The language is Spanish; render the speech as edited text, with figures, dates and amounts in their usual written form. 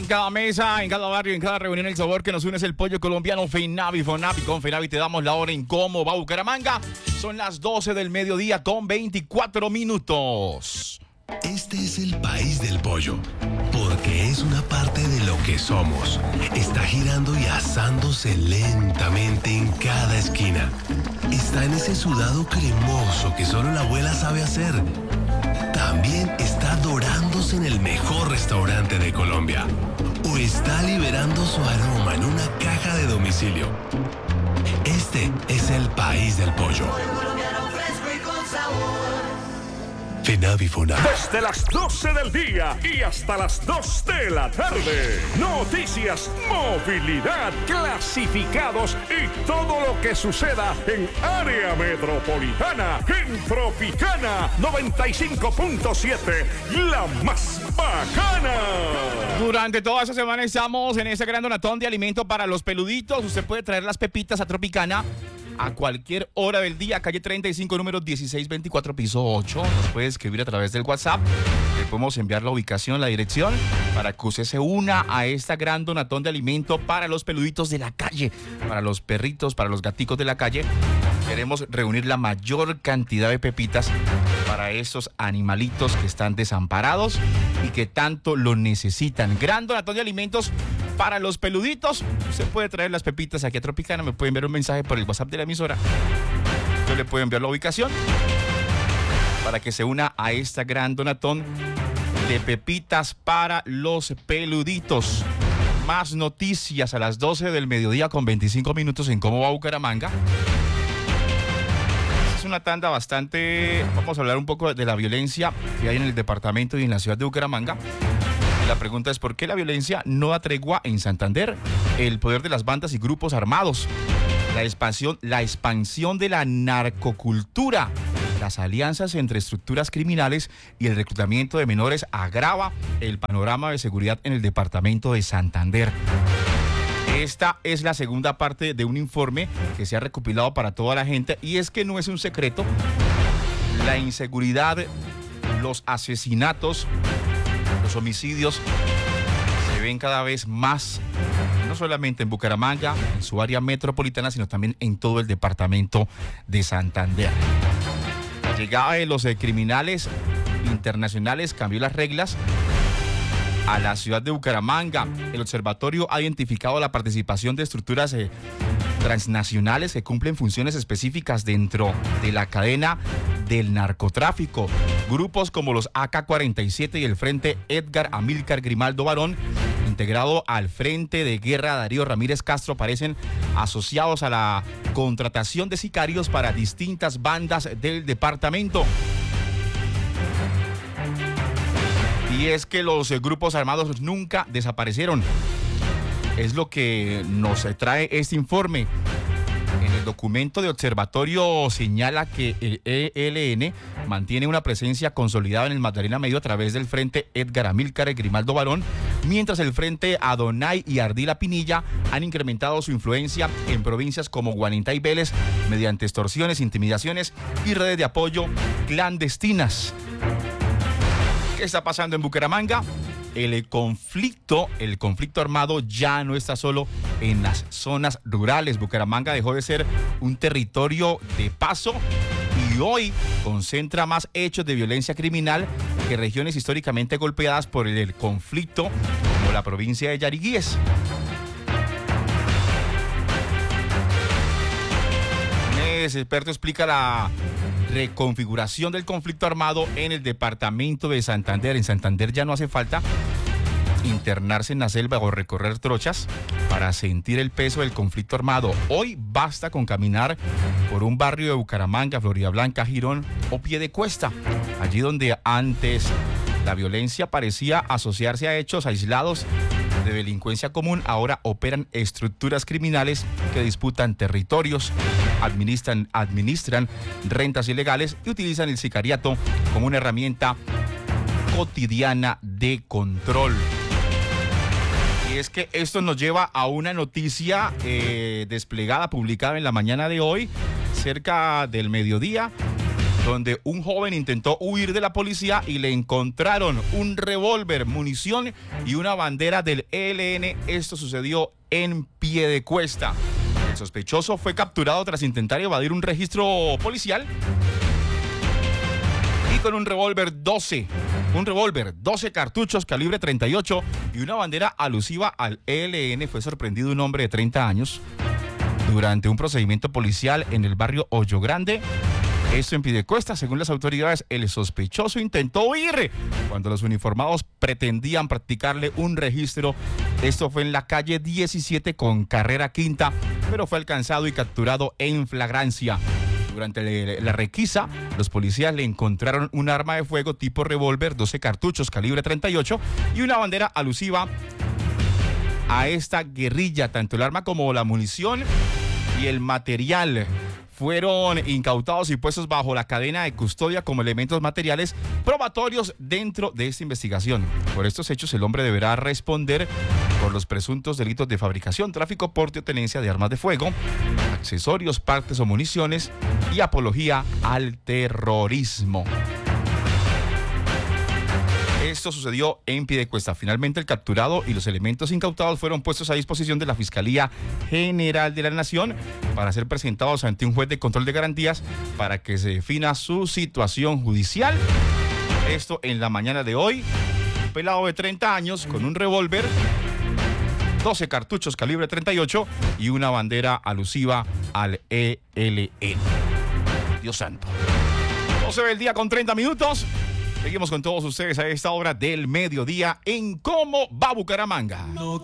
cada mesa, en cada barrio, en cada reunión, el sabor que nos une es el pollo colombiano Fenavi. Con Fenavi te damos la hora en cómo va Bucaramanga. Son las 12 del mediodía con 24 minutos. Este es el país del pollo, porque es una parte de lo que somos. Está girando y asándose lentamente en cada esquina. Está en ese sudado cremoso que solo la abuela sabe hacer. También está dorándose en el mejor restaurante de Colombia. O está liberando su aroma en una caja de domicilio. Este es el país del pollo. Fenavi Fonab. Desde las 12 del día y hasta las 2 de la tarde. Noticias, movilidad, clasificados y todo lo que suceda en área metropolitana. En Tropicana 95.7, la más bacana. Durante toda esta semana estamos en ese gran donatón de alimento para los peluditos. Usted puede traer las pepitas a Tropicana a cualquier hora del día, calle 35, número 1624, piso 8. Nos puede escribir a través del WhatsApp. Le podemos enviar la ubicación, la dirección, para que usted se una a esta gran donatón de alimento para los peluditos de la calle, para los perritos, para los gaticos de la calle. Queremos reunir la mayor cantidad de pepitas para estos animalitos que están desamparados y que tanto lo necesitan. Gran donatón de alimentos para los peluditos. Usted puede traer las pepitas aquí a Tropicana. Me puede enviar un mensaje por el WhatsApp de la emisora. Yo le puedo enviar la ubicación para que se una a esta gran donatón de pepitas para los peluditos. Más noticias a las 12 del mediodía con 25 minutos en Cómo va Bucaramanga. Es una tanda bastante... Vamos a hablar un poco de la violencia que hay en el departamento y en la ciudad de Bucaramanga. La pregunta es: ¿por qué la violencia no da tregua en Santander? El poder de las bandas y grupos armados, la expansión de la narcocultura, las alianzas entre estructuras criminales y el reclutamiento de menores agrava el panorama de seguridad en el departamento de Santander. Esta es la segunda parte de un informe que se ha recopilado para toda la gente, y es que no es un secreto: la inseguridad, los asesinatos, los homicidios se ven cada vez más, no solamente en Bucaramanga, en su área metropolitana, sino también en todo el departamento de Santander. La llegada de los criminales internacionales cambió las reglas a la ciudad de Bucaramanga. El observatorio ha identificado la participación de estructuras transnacionales que cumplen funciones específicas dentro de la cadena del narcotráfico. Grupos como los AK-47 y el Frente Edgar Amílcar Grimaldo Barón, integrado al Frente de Guerra Darío Ramírez Castro, parecen asociados a la contratación de sicarios para distintas bandas del departamento. Y es que los grupos armados nunca desaparecieron. Es lo que nos trae este informe. En el documento de observatorio señala que el ELN mantiene una presencia consolidada en el Magdalena Medio a través del Frente Edgar Amílcar Grimaldo Barón, mientras el Frente Adonai y Ardila Pinilla han incrementado su influencia en provincias como Guanintá y Vélez mediante extorsiones, intimidaciones y redes de apoyo clandestinas. ¿Qué está pasando en Bucaramanga? El conflicto armado ya no está solo en las zonas rurales. Bucaramanga dejó de ser un territorio de paso y hoy concentra más hechos de violencia criminal que regiones históricamente golpeadas por el conflicto, como la provincia de Yariguíes. Un experto explica la reconfiguración del conflicto armado en el departamento de Santander. En Santander ya no hace falta internarse en la selva o recorrer trochas para sentir el peso del conflicto armado. Hoy basta con caminar por un barrio de Bucaramanga, Floridablanca, Girón o Piedecuesta, allí donde antes la violencia parecía asociarse a hechos aislados de delincuencia común. Ahora operan estructuras criminales que disputan territorios, administran rentas ilegales y utilizan el sicariato como una herramienta cotidiana de control. Y es que esto nos lleva a una noticia publicada en la mañana de hoy, cerca del mediodía. donde un joven intentó huir de la policía y le encontraron un revólver, munición y una bandera del ELN. Esto sucedió en Piedecuesta. El sospechoso fue capturado tras intentar evadir un registro policial y con un revólver 12 cartuchos calibre 38 y una bandera alusiva al ELN fue sorprendido un hombre de 30 años durante un procedimiento policial en el barrio Hoyo Grande. Esto en Piedecuesta. Según las autoridades, el sospechoso intentó huir cuando los uniformados pretendían practicarle un registro. Esto fue en la calle 17 con carrera quinta, pero fue alcanzado y capturado en flagrancia. Durante la requisa, los policías le encontraron un arma de fuego tipo revólver, 12 cartuchos calibre 38 y una bandera alusiva a esta guerrilla. Tanto el arma como la munición y el material fueron incautados y puestos bajo la cadena de custodia como elementos materiales probatorios dentro de esta investigación. Por estos hechos, el hombre deberá responder por los presuntos delitos de fabricación, tráfico, porte o tenencia de armas de fuego, accesorios, partes o municiones y apología al terrorismo. Esto sucedió en Piedecuesta. Finalmente, el capturado y los elementos incautados fueron puestos a disposición de la Fiscalía General de la Nación para ser presentados ante un juez de control de garantías para que se defina su situación judicial. Esto en la mañana de hoy. Un pelado de 30 años con un revólver, 12 cartuchos calibre 38 y una bandera alusiva al ELN. Dios santo. 12 del día con 30 minutos. Seguimos con todos ustedes a esta hora del mediodía en Cómo va Bucaramanga.